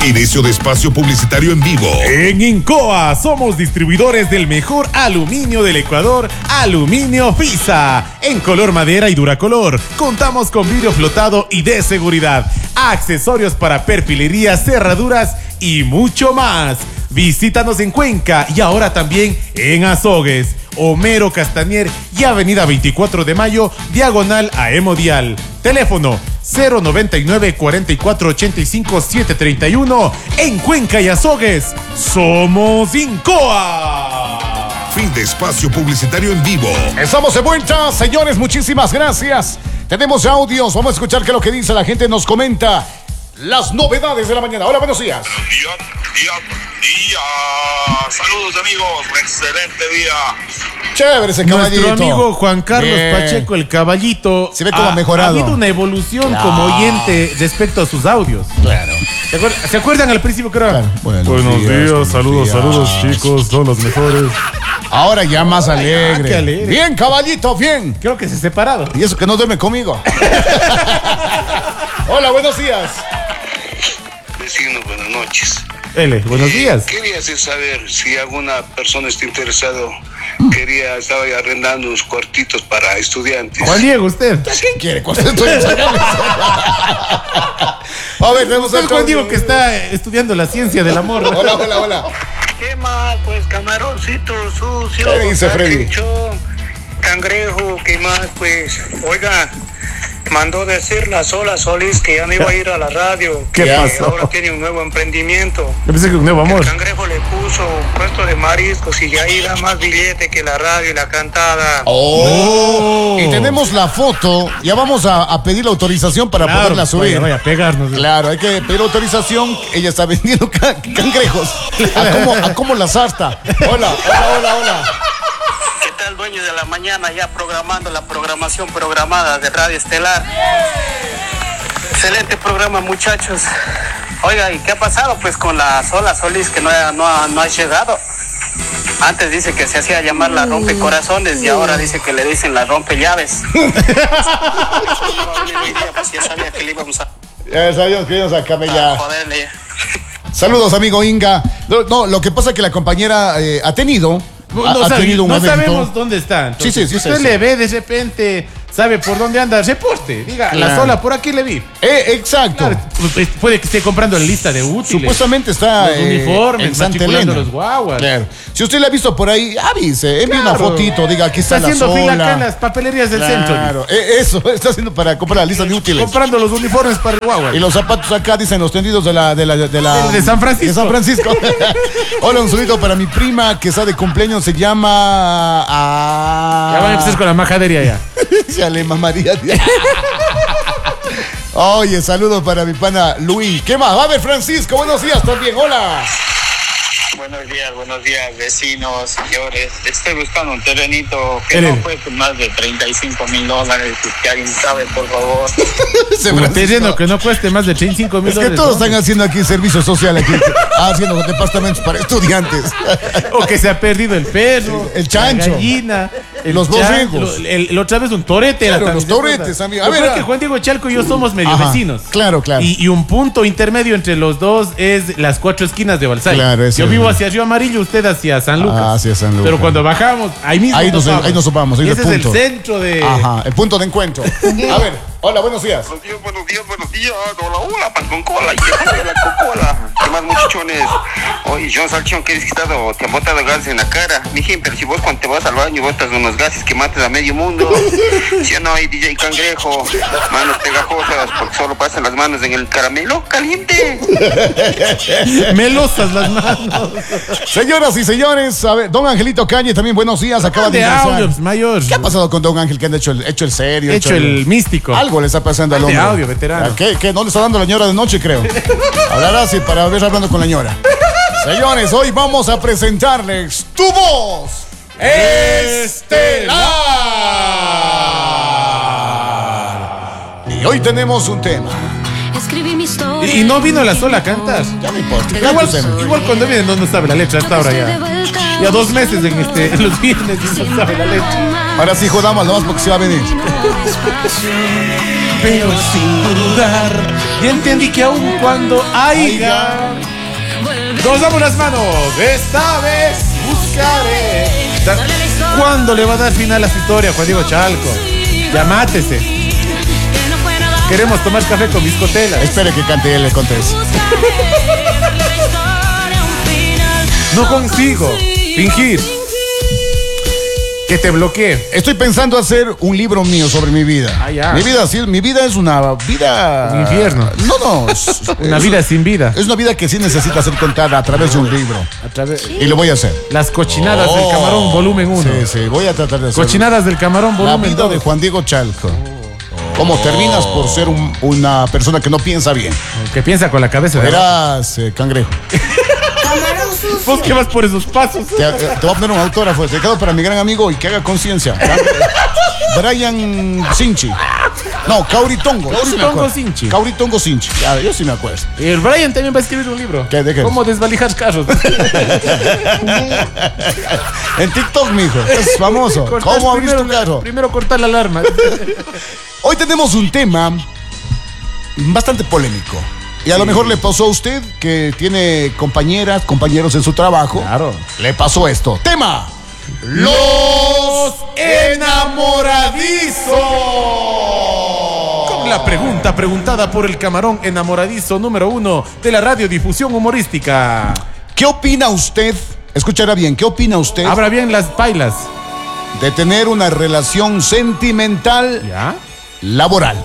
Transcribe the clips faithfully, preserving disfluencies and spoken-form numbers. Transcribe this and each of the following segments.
Inicio de espacio publicitario en vivo. En Incoa somos distribuidores del mejor aluminio del Ecuador, Aluminio Fisa. En color madera y duracolor. Contamos con vidrio flotado y de seguridad, accesorios para perfilería, cerraduras y mucho más. Visítanos en Cuenca y ahora también en Azogues, Homero Castañer y Avenida veinticuatro de Mayo, diagonal a Hemodial. Teléfono cero noventa y nueve, cuarenta y cuatro, ochenta y cinco, setecientos treinta y uno. En Cuenca y Azogues, somos Incoa. Fin de espacio publicitario en vivo. Estamos de vuelta, señores, muchísimas gracias. Tenemos audios, vamos a escuchar qué es lo que dice la gente, nos comenta las novedades de la mañana. Hola, buenos días. Día, día, día. Saludos, amigos. Un excelente día. Chévere ese caballito. Nuestro amigo Juan Carlos Bien. Pacheco, el caballito, se ve como ha, ha mejorado. Ha habido una evolución Claro. como oyente respecto a sus audios. Claro. ¿Se acuerdan, ¿se acuerdan al principio que era? Claro. Buenos, Buenos días, días, buenos saludos, días. saludos, chicos, son los mejores. Ahora ya más alegre. Ah, qué alegre. Bien, caballito, bien. Creo que se ha separado. Y eso que no duerme conmigo. Hola, buenos días. Vecinos, buenas noches. L, buenos días. Quería saber si alguna persona está interesado. Quería, estaba arrendando unos cuartitos para estudiantes. Juan Diego, usted. ¿Quién quiere? ¿Cuál estoy ensayando? A ver, tenemos Usted el es Juan Diego que está estudiando la ciencia del amor. Hola, hola, hola. ¿Qué más? Pues camaroncito sucio. ¿Qué dice Freddy? Carquinchón, cangrejo, ¿qué más? Pues, oiga, mandó decir la Sola Solís que ya no iba a ir a la radio. ¿Qué que pasó? Ahora tiene un nuevo emprendimiento. Yo pensé que un nuevo amor. El cangrejo le puso un puesto de mariscos y ya ahí da más billete que la radio y la cantada. Oh. Y tenemos la foto. Ya vamos a, a pedir la autorización para Claro, poderla subir. Vaya, vaya a pegarnos. Claro, hay que pedir autorización. Ella está vendiendo ca- cangrejos. ¿A cómo, a cómo las harta? Hola, hola, hola, hola. ¿Qué tal, dueño de la mañana, ya programando la programación programada de Radio Estelar? Excelente programa, muchachos. Oiga, ¿y qué ha pasado pues con la Sola Solís que no ha, no ha, no ha llegado? Antes dice que se hacía llamar la rompecorazones y ahora dice que le dicen la rompellaves. Pues ya sabía que le íbamos a Ya sabíamos que íbamos a camellar. joderle. Saludos, amigo Inga. No, no, lo que pasa es que la compañera eh, ha tenido. No, ha, no ha sabe- tenido un no evento. sabemos dónde está. Entonces, Sí, sí, sí, si usted sí, le sí. ve de repente, sabe por dónde anda, reporte. Diga, la Claro. Sola, por aquí le vi. Eh, exacto. Claro, pues, puede que esté comprando la lista de útiles. Supuestamente está los eh, uniformes, en Santa matriculando Elena. los guaguas. Claro. Si usted la ha visto por ahí, avise, envíe una Claro. fotito, diga aquí está, Está la haciendo fila acá en Sola. las papelerías del centro. Claro, eh, eso, está haciendo para comprar la lista de útiles. Comprando los uniformes para el guagua. Y los zapatos acá dicen los tendidos de la de la de la De- de San Francisco. de San Francisco. Hola, un saludito para mi prima que está de cumpleaños, se llama ah, Ya van a empezar con la majadería ya. ya le mamaría. Oye, saludos para mi pana Luis. ¿Qué más? A ver, Francisco, buenos días también. Hola. Buenos días, buenos días, vecinos, señores. Estoy buscando un terrenito que Ele. no cueste más de treinta y cinco mil dólares. Si alguien sabe, por favor. Ese Como Francisco. estoy diciendo que no cueste más de treinta y cinco mil Es que dólares. todos ¿no? están haciendo aquí servicio social, aquí, haciendo departamentos para estudiantes. O que se ha perdido el perro, El chancho. la gallina, el Los chan- borregos. lo- el- el otra vez un torete. era Claro, también, los ¿se acuerda? toretes, amigo. A Lo ver, peor es ah. que Juan Diego Chalco y yo somos medio Ajá, vecinos. claro, claro. Y, y un punto intermedio entre los dos es las cuatro esquinas de Balsay. Claro, ese yo es. vivo hacia Río Amarillo, usted hacia San Lucas. Ah, hacia San Lucas. Pero cuando bajamos, ahí mismo Ahí nos- topamos. ahí nos topamos, ahí Y es ese el es punto. el centro de... Ajá, el punto de encuentro. A ver, hola, buenos días. Buenos días, buenos días, buenos días. Hola, hola, pan con cola. Y que la cocola. ¿Qué más, muchachones? Oye, John Salchón, ¿qué dices que estado- te han botado gases en la cara? Mijín, pero si vos cuando te vas al baño botas unos gases que matas a medio mundo. Si o no hay D J Cangrejo, manos pegajosas, porque solo pasan las manos en el caramelo caliente. Melosas las manos. Señoras y señores, a ver, don Angelito Cañe, también buenos días, acaba de de ingresar. audio, pues, mayor. ¿Qué ha pasado con don Ángel que han hecho el, hecho el serio? Hecho el místico. Algo le está pasando al De hombre. audio, veterano. ¿Qué, ¿Qué? ¿No le está dando la ñora de noche, creo? Hablará así para ver hablando con la ñora. Señores, hoy vamos a presentarles Tu Voz Estelar. Y hoy tenemos un tema. Escribí mi historia. Y, y no vino la Sola a cantar. Ya no importa. Igual, igual cuando viene no, no sabe la letra hasta ahora ya. Ya dos meses en, este, en los viernes y no sabe la leche. Ahora sí jodamos nomás porque se va a venir. Pero sin dudar, ya entendí que aun cuando haya, nos damos las manos. Esta vez buscaré. ¿Cuándo le va a dar final a su historia, Juan Diego Chalco? Ya mátese. Queremos tomar café con biscotela. Espere que cante y él le conteste. No consigo fingir que te bloqueé. Estoy pensando hacer un libro mío sobre mi vida. Ah, ya. Mi vida, sí, mi vida es una vida... Un infierno. No, no. Es, Una es vida sin vida. Es una vida que sí necesita ser contada a través de un libro. A través- Y lo voy a hacer. Las cochinadas del Oh. camarón volumen uno. Sí, sí, voy a tratar de hacer. Cochinadas del camarón La volumen vida dos. de Juan Diego Chalco. ¿Cómo terminas por ser un- una persona que no piensa bien? Que piensa con la cabeza de abajo. Verás, eh, cangrejo. ¿Vos qué vas por esos pasos? Te, eh, te voy a poner un autógrafo. Te quedo para mi gran amigo y que haga conciencia. Brian Sinchi. No, Cauritongo. yo sí me Cauritongo acuerdo. Sinchi. Cauritongo Sinchi. Ya, yo sí me acuerdo. El Brian también va a escribir un libro. ¿Qué, de qué? ¿Cómo desvalijar carros? En TikTok, mijo. Es famoso. Cortar ¿Cómo abrís tu primero, carro? primero cortar la alarma. Hoy tenemos un tema bastante polémico. Y a lo mejor le pasó a usted que tiene compañeras, compañeros en su trabajo. Claro. Le pasó esto. Tema. Los enamoradizos. Con la pregunta preguntada por el camarón enamoradizo número uno de la radiodifusión humorística. ¿Qué opina usted? Escuchará bien, ¿qué opina usted Abra bien las pailas. de tener una relación sentimental ¿Ya? laboral?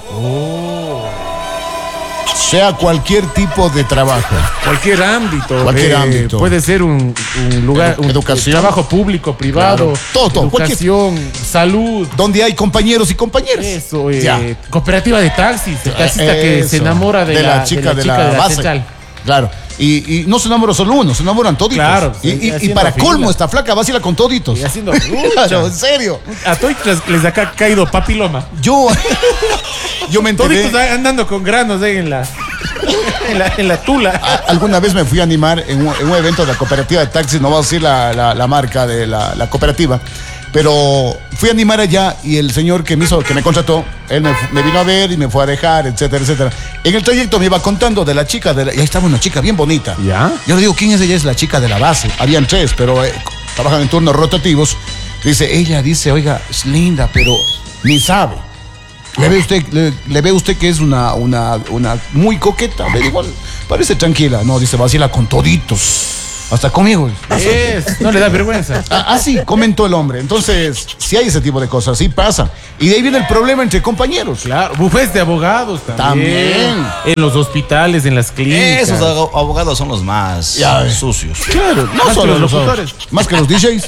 Sea cualquier tipo de trabajo. Cualquier ámbito. Cualquier ámbito. Puede ser un, un lugar, Edu- un educación. trabajo público, privado. Claro. Todo, todo, Educación, salud. Donde hay compañeros y compañeras. Eso, eh, Ya. cooperativa de taxis. El taxista que Eso. se enamora de, la, chica de chica la, de la base. central. Claro. Y, y no se enamora solo uno, se enamoran toditos. Claro, Y, sí, y- y haciendo para fila. colmo, esta flaca vacila con toditos. Y haciendo. Claro, en serio. A todos les, les ha ca- caído papiloma. Yo, yo me enteré. Toditos andando con granos ahí en la, en la, en la tula. A- Alguna vez me fui a animar en un, en un evento de la cooperativa de taxis, no voy a decir la, la- la marca de la, la cooperativa, pero fui a animar allá y el señor que me hizo, que me contrató, él me, fu- me vino a ver y me fue a dejar, etcétera, etcétera. En el trayecto me iba contando de la chica, de la- y ahí estaba una chica bien bonita. ¿Ya? Yo le digo, ¿quién es ella? Es la chica de la base. Habían tres, pero eh, trabajan en turnos rotativos. Dice, ella dice, oiga, es linda, pero ni sabe. ¿Le ve usted, le, le ve usted que es una, una, una muy coqueta? Le digo, parece tranquila. No, dice, vacila con toditos. Hasta conmigo. Es, no le da vergüenza. Ah, Así comentó el hombre. Entonces, si hay ese tipo de cosas, sí pasa. Y de ahí viene el problema entre compañeros. Claro, bufés de abogados también. También. En los hospitales, en las clínicas. Esos abo- abogados son los más Ya ves. sucios. Claro, no Más que solo los los locutores. Más que los D Js.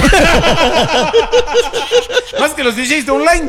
Más que los D Js de online.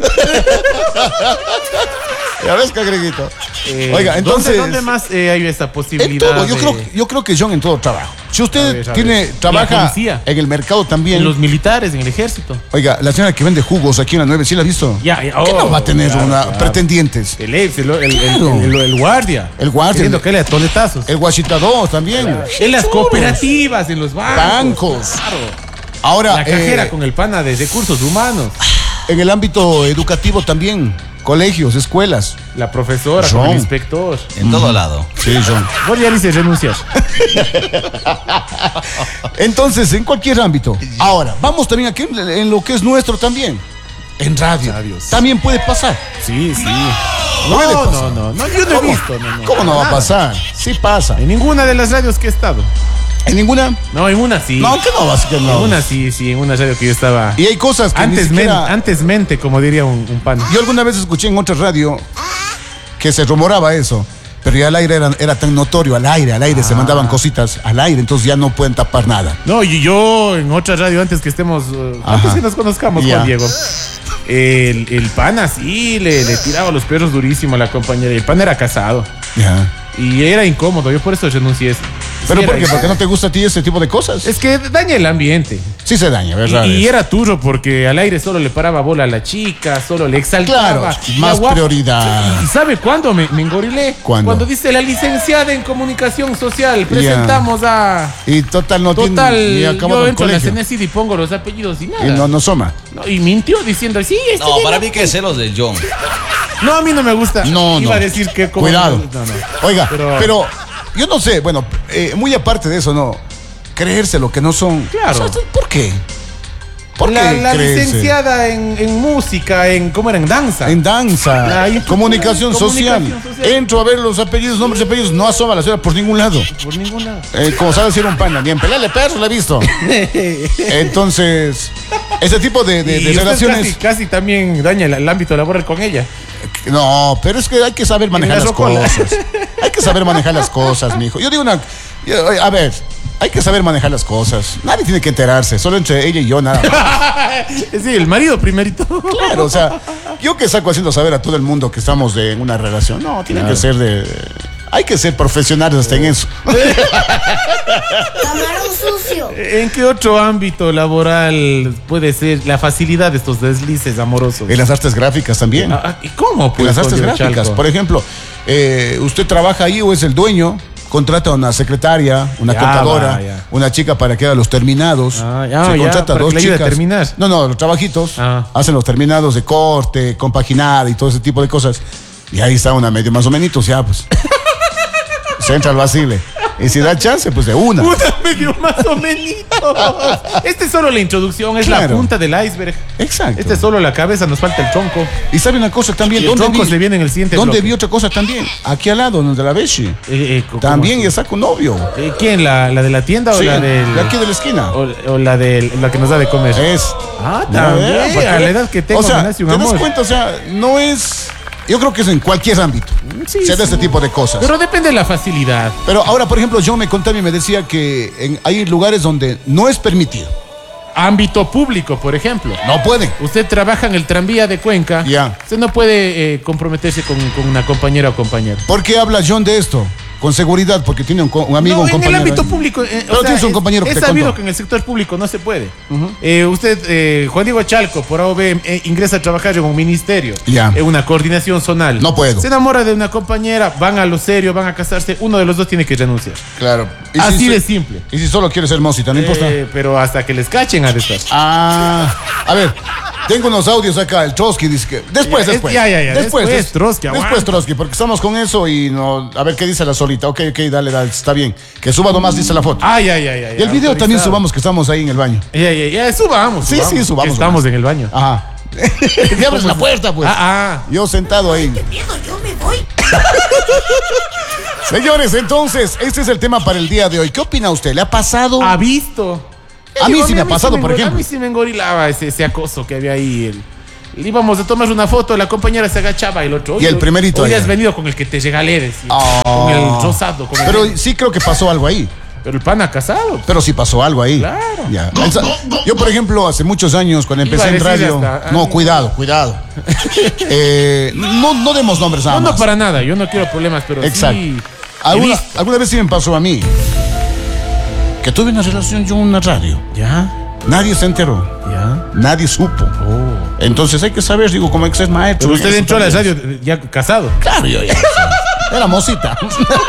Ya ves, cagreguito. Eh, Oiga, ¿dónde- entonces. ¿Dónde, más eh, hay esta En posibilidad? todo, yo de- creo, yo creo que John en todo trabajo. Si usted A ver, a tiene, ver. La trabaja policía. en el mercado también. En los militares, en el ejército. Oiga, la señora que vende jugos aquí en la nueve, ¿sí la ha visto? Ya, ya, ¿Qué oh, no va a tener claro, una claro. pretendientes? El ex, el, el, el- Claro. el- el- el guardia. El guardia. Queriendo que le a toletazos. El Guachita dos también. En las Chulos. cooperativas, en los bancos. Bancos. Claro. Ahora, La cajera eh, con el pana de recursos humanos. en el ámbito educativo también. Colegios, escuelas. La profesora John. con el inspector. En todo lado. Sí, John. Vos ya dices renunciar. Entonces, en cualquier ámbito. Ahora, vamos también aquí en, en lo que es nuestro también. En radio. Radios. También puede pasar. Sí, sí. Puede No, pasar. no, no, no. Yo no he ¿Cómo? visto. No, no. ¿Cómo no va a Nada. pasar? Sí pasa. En ninguna de las radios que he estado. ¿En ninguna? No, en una sí. No, que no vas que En no. una sí, sí, en una radio que yo estaba. Y hay cosas que Antes, ni men- siquiera... antes mente, como diría un, un pan. Yo alguna vez escuché en otra radio que se rumoraba eso, pero ya al aire era, era tan notorio, al aire, al aire, se Ah. mandaban cositas al aire, entonces ya no pueden tapar nada. No, y yo en otra radio antes que estemos, uh, Ajá. antes que nos conozcamos, Ya. Juan Diego. El, el pan así le, le tiraba los perros durísimo a la compañera. Y el pan era casado. Ya. Y era incómodo, yo por eso renuncié. Sí, ¿Pero era por qué? incómodo. ¿Por qué no te gusta a ti ese tipo de cosas? Es que daña el ambiente. Sí se daña, ¿verdad? Y, y era turro porque al aire solo le paraba bola a la chica, solo le exaltaba. Claro, La más guapa- prioridad. ¿Y sabe cuándo me, me engorilé? ¿Cuándo? Cuando dice la licenciada en comunicación social, presentamos a... Y total no Total, tiene ni acabado yo el entro en la colegio. Cenecid y pongo los apellidos y nada. Y no, no soma. No, y mintió diciendo, sí, este No, de para la- mí que celos del John. No, a mí no me gusta. No, Iba no. a decir que... como- Cuidado. No, no. Oiga, pero... Pero- yo no sé, bueno, eh, muy aparte de eso, ¿no? Creerse lo que no son. Claro. O sea, ¿por qué? ¿Por La, qué la creerse? licenciada en, en música, en ¿cómo era? En danza. En danza, Ahí- comunicación, social. Comunicación social. Entro a ver los apellidos, nombres y apellidos, no asoma la señora por ningún lado. Por ninguna. Eh, como sabe decir un pana, ni en pelele perro le he visto. Entonces, ese tipo de, de, Y de usted relaciones. Casi, casi también daña el, el ámbito laboral con ella. No, pero es que hay que saber manejar la las rocola. cosas. Hay que saber manejar las cosas, mijo. Yo digo una. yo- A ver, hay que saber manejar las cosas. Nadie tiene que enterarse, solo entre ella y yo nada más. Sí, el marido primerito. Claro, o sea, yo que saco haciendo saber a todo el mundo que estamos de, en una relación. No, tiene Claro. que ser de. Hay que ser profesionales hasta en eso. Camarón sucio. ¿En qué otro ámbito laboral puede ser la facilidad de estos deslices amorosos? En las artes gráficas también. Ah, ah, ¿Y cómo? En Pues, las artes Julio gráficas. Chalco? Por ejemplo, eh, usted trabaja ahí o es el dueño, contrata a una secretaria, una Ya, contadora, va, ya. una chica para que haga los terminados. Ah, ya, se ya, contrata para dos que le ayude a chicas. terminar. No, no, los trabajitos. Ah. Hacen los terminados de corte, compaginada y todo ese tipo de cosas. Y ahí está una medio más o menos, ya pues. Se entra al vacile. Y si da chance, pues de una. Una medio más o menos. Este es solo la introducción, es la Claro. punta del iceberg. Exacto. Este es solo la cabeza, nos falta el tronco. Y sabe una cosa también. Y el ¿Dónde tronco vi? se viene en el siguiente ¿Dónde bloque. vi otra cosa también? Aquí al lado, donde la Beshi. Eh, eh, ¿cómo También así? ya saca un novio. Eh, ¿Quién? ¿La, ¿La de la tienda o Sí, la del...? de aquí de la esquina. O, o la de la que nos da de comer. Es. Ah, Ya, también. ya, para A que- la edad que tengo o sea, me nace un ¿te das amor. cuenta? O sea, no es. Yo creo que es en cualquier ámbito. Sí, se da sí. este tipo de cosas. Pero, Pero depende de la facilidad. ahora, por ejemplo, yo me contaba y me decía que en- hay lugares donde no es permitido. Ámbito público, por ejemplo. No pueden. Usted trabaja en el tranvía de Cuenca. Ya. Usted no puede eh, comprometerse con, con una compañera o compañero. ¿Por qué habla John de esto? Con seguridad, porque tiene un, co- un amigo, No, un en compañero. el ámbito ahí. público. eh, Pero tienes un es- compañero que es te sabido contó. que en el sector público no se puede. Eh, usted, eh, Juan Diego Chalco, por A O B, eh, ingresa a trabajar en un ministerio, Ya. en una coordinación zonal. No puedo. Se enamora de una compañera, van a lo serio, van a casarse, uno de los dos tiene que renunciar. Claro. ¿Y Así si- de simple. Y si solo quiere ser mosita, no importa. Eh, pero hasta que les cachen a después. Ah, a ver, tengo unos audios acá. El Trotsky dice que. Después, Ya, es- después. ya, ya, ya, después, des- Trotsky, Después, aguanta. Trotsky, porque estamos con eso y no. A ver qué dice la solita. Ok, ok, dale, dale, está bien. Que suba nomás, dice la foto. Ay, ay, ay, ay. Y el video también subamos que estamos ahí en el baño. Ya, ya, ya, subamos. Sí, sí, subamos, que Estamos subamos. en el baño. Ajá. Y abres la puerta, pues. Ah, ah. Yo sentado ahí. Yo me voy. Señores, entonces, este es el tema para el día de hoy. ¿Qué opina usted? ¿Le ha pasado? ¿Ha visto? A mí Digo, sí me ha pasado, por engor- ejemplo. A mí sí me engorilaba ese, ese acoso que había ahí. El, el- íbamos a tomar una foto, la compañera se agachaba y el otro. Y el "Oye, primerito Hoy ahí. has venido con el que te regalé, decía. Oh. Con el rosado. Con el- Pero sí creo que pasó algo ahí. pero el pana casado. Pero sí pasó algo ahí. Claro. Ya. Esa- Yo, por ejemplo, hace muchos años, cuando Iba empecé a en decir radio. hasta- No, ah, cuidado, cuidado. Eh, no, no demos nombres nada No, no, más. para nada. Yo no quiero problemas, pero Exacto. sí. he ¿Alguna, visto. alguna vez sí me pasó a mí que tuve una relación yo en una radio. Ya, Nadie se enteró. ya. Nadie supo. Oh. Entonces hay que saber, digo, cómo hay que ser maestro. Pero usted Eso entró a la también. radio eh, ya casado. Claro, yo ya. Era mosita.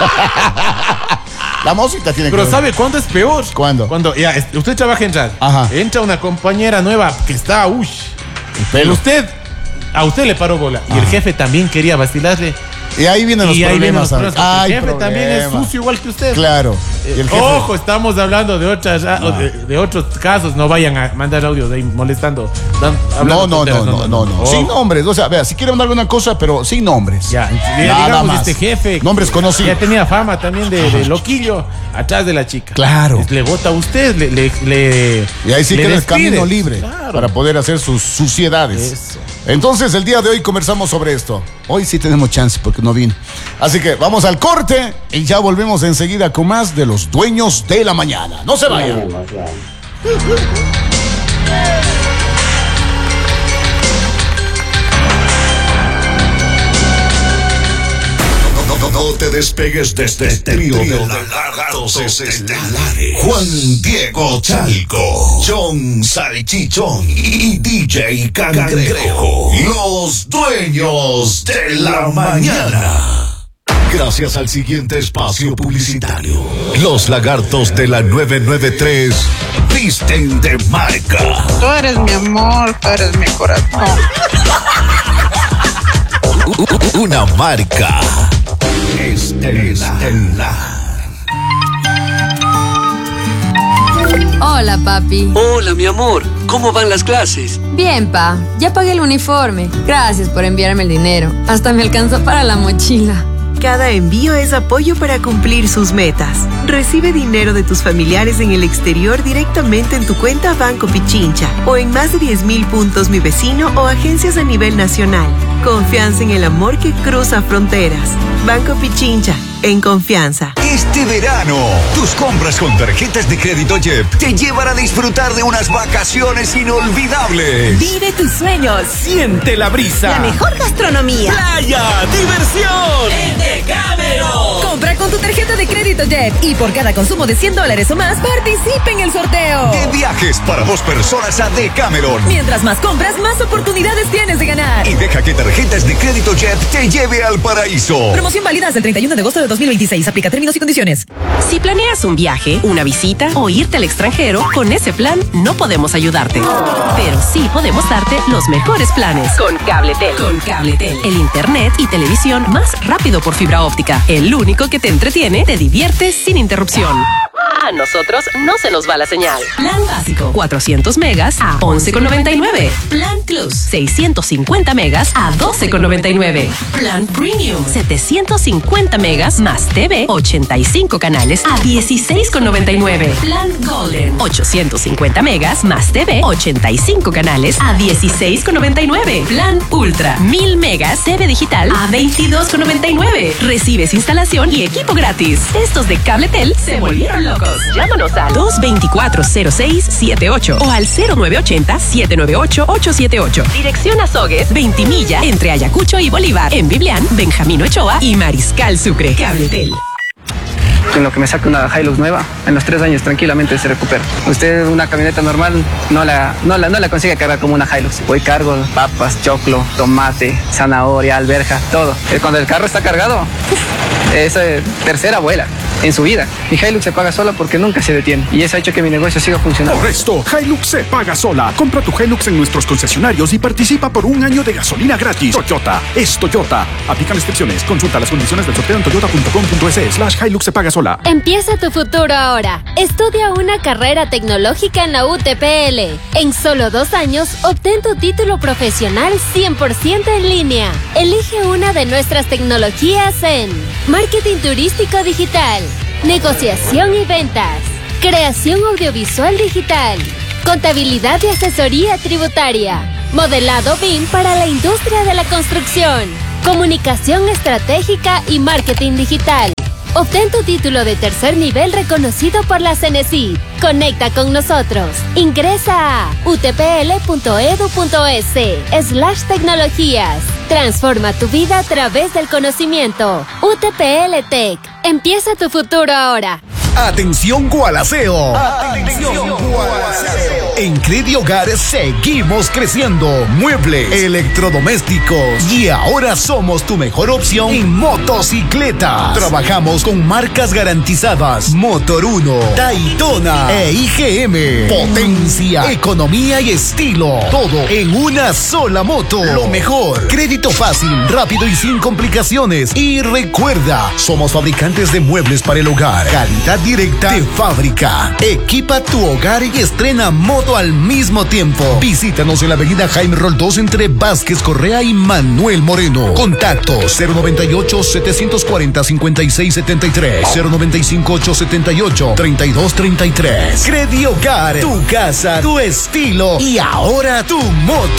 La mosita tiene Pero que ver. ¿sabe cuándo es peor? ¿Cuándo? Cuando ya, es- usted trabaja en radio. Ajá. Entra una compañera nueva que está, uy. Pero pelo. usted, a usted le paró bola. Y el jefe también quería vacilarle. Y ahí vienen los y ahí vienen los problemas. problemas. porque Hay el jefe también es problemas. sucio igual que usted. Claro. Y el jefe- Ojo, estamos hablando de otras ra- de, de otros casos. No vayan a mandar audios ahí molestando. dan- hablando No, no, tonteras. no, no, no, no. Ojo. Sin nombres. O sea, vea, si quieren mandar alguna cosa, pero sin nombres. Ya, ya Nada digamos más. este jefe. Nombres conocidos. Ya tenía fama también de, de loquillo atrás de la chica. Claro. Le vota a usted, le, le, le- Y ahí sí le queda el despide. camino libre Claro. para poder hacer sus suciedades. Eso. Entonces, el día de hoy conversamos sobre esto. Hoy sí tenemos chance porque no vino. Así que vamos al corte y ya volvemos enseguida con más de los dueños de la mañana. No se vayan. No te despegues de este trío de lagartos estelares. Juan Diego Chalco, John Salchichón y D J Cangrejo. Los dueños de la mañana. Gracias al siguiente espacio publicitario, los lagartos de la nueve nueve tres visten de marca. Tú eres mi amor, tú eres mi corazón. Una marca estelar. Hola, papi. Hola, mi amor. ¿Cómo van las clases? Bien, pa. Ya pagué el uniforme. Gracias por enviarme el dinero. Hasta me alcanzó para la mochila. Cada envío es apoyo para cumplir sus metas. Recibe dinero de tus familiares en el exterior directamente en tu cuenta Banco Pichincha o en más de diez mil puntos Mi Vecino o agencias a nivel nacional. Confianza en el amor que cruza fronteras. Banco Pichincha, en confianza. Este verano, tus compras con tarjetas de crédito J E P te llevan a disfrutar de unas vacaciones inolvidables. Vive tus sueños. Siente la brisa. La mejor gastronomía. Playa, diversión. En Decámero. Compra con tu tarjeta de crédito J E P y por cada consumo de cien dólares o más, participe en el sorteo. De viajes para dos personas a Decameron. Mientras más compras, más oportunidades tienes de ganar. Y deja que tarjetas de crédito J E P te lleve al paraíso. Promoción válida hasta el treinta y uno de agosto de dos mil veintiséis. Aplica términos y condiciones. Si planeas un viaje, una visita o irte al extranjero, con ese plan no podemos ayudarte. Pero sí podemos darte los mejores planes. Con Cabletel. Con Cabletel. El internet y televisión más rápido por fibra óptica. El único que te entretiene, te divierte sin interrupción. A nosotros no se nos va la señal. Plan básico, cuatrocientos megas a once con noventa y nueve. Plan Plus, seiscientos cincuenta megas a doce con noventa y nueve. Plan Premium, setecientos cincuenta megas más T V, ochenta y cinco canales a dieciséis con noventa y nueve. Plan Golden, ochocientos cincuenta megas más T V, ochenta y cinco canales a dieciséis con noventa y nueve. Plan Ultra, mil megas T V digital a veintidós con noventa y nueve. Recibes instalación y equipo gratis. Estos de Cabletel se volvieron locos. Llámanos al dos veinticuatro cero seis siete ocho o al cero nueve ochenta siete nueve ocho ocho siete ocho. Dirección Azogues, Ventimilla, entre Ayacucho y Bolívar. En Biblián, Benjamín Ochoa y Mariscal Sucre. Cabletel. En lo que me saca una Hilux nueva, en los tres años tranquilamente se recupera. Usted una camioneta normal no la, no la, no la consigue cargar como una Hilux. Hoy cargo papas, choclo, tomate, zanahoria, alberja, todo. Cuando el carro está cargado, es eh, tercera vuela en su vida. Mi Hilux se paga sola porque nunca se detiene y eso ha hecho que mi negocio siga funcionando. Por esto, Hilux se paga sola. Compra tu Hilux en nuestros concesionarios y participa por un año de gasolina gratis. Toyota es Toyota. Aplican restricciones. Consulta las condiciones del sorteo en toyota punto com punto es slash Hilux se paga sola. Empieza tu futuro ahora. Estudia una carrera tecnológica en la U T P L. En solo dos años, obtén tu título profesional cien por ciento en línea. Elige una de nuestras tecnologías en marketing turístico digital, negociación y ventas, creación audiovisual digital, contabilidad y asesoría tributaria, modelado B I M para la industria de la construcción, comunicación estratégica y marketing digital. Obtén tu título de tercer nivel reconocido por la Cenecit. Conecta con nosotros. Ingresa a utpl.edu.es slash tecnologías. Transforma tu vida a través del conocimiento. U T P L Tech. Empieza tu futuro ahora. Atención Gualaceo. Atención Gualaceo. En Credi Hogar seguimos creciendo. Muebles, electrodomésticos y ahora somos tu mejor opción en motocicletas. Trabajamos con marcas garantizadas: Motor uno, Daytona e I G M. Potencia, economía y estilo. Todo en una sola moto. Lo mejor. Crédito fácil, rápido y sin complicaciones. Y recuerda, somos fabricantes de muebles para el hogar. Calidad directa de fábrica. Equipa tu hogar y estrena moto al mismo tiempo. Visítanos en la avenida Jaime Roldós entre Vázquez Correa y Manuel Moreno. Contacto cero noventa y ocho, setecientos cuarenta, cincuenta y seis setenta y tres, cero noventa y cinco, ochocientos setenta y ocho, treinta y dos treinta y tres. Credi Hogar, tu casa, tu estilo y ahora tu moto.